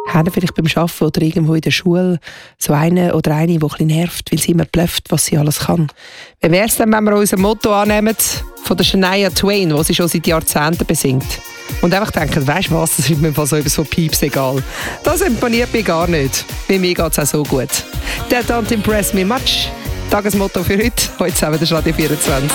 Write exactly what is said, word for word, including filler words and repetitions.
Haben vielleicht beim Arbeiten oder irgendwo in der Schule so einen oder eine, die ein bisschen nervt, weil sie immer blufft, was sie alles kann. Wie wäre es denn, wenn wir unser Motto annehmen von der Shania Twain, das sie schon seit Jahrzehnten besingt? Und einfach denken, weisst du was, das ist mir so etwas von Pieps egal. Das imponiert mich gar nicht. Bei mir geht es auch so gut. That don't impress me much. Tagesmotto für heute. Heute zusammen der Radio vierundzwanzig.